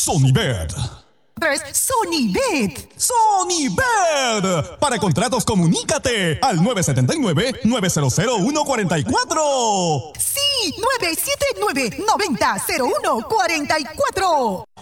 Sonibet. Sonibet. Sonibet. Para contratos, comunícate al 979-900-144. Sí, 979-90-0144.